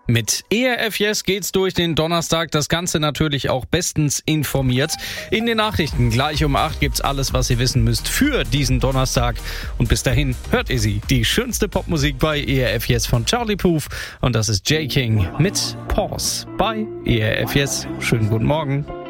Mit ERF Yes geht's durch den Donnerstag, das Ganze natürlich auch bestens informiert. In den Nachrichten gleich um 8 gibt's alles, was ihr wissen müsst für diesen Donnerstag. Und bis dahin hört ihr sie, die schönste Popmusik bei ERF Yes von Charlie Puth. Und das ist J. King mit Pause bei ERF Yes. Schönen guten Morgen.